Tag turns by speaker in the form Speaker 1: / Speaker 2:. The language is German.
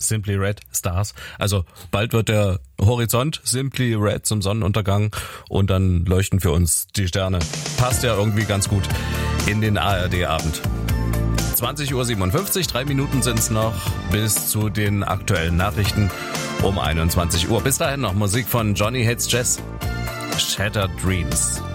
Speaker 1: Simply Red Stars. Also bald wird der Horizont Simply Red zum Sonnenuntergang und dann leuchten für uns die Sterne. Passt ja irgendwie ganz gut in den ARD-Abend. 20:57 Uhr, 3 Minuten sind's noch bis zu den aktuellen Nachrichten um 21 Uhr. Bis dahin noch Musik von Johnny Hates Jazz, Shattered Dreams.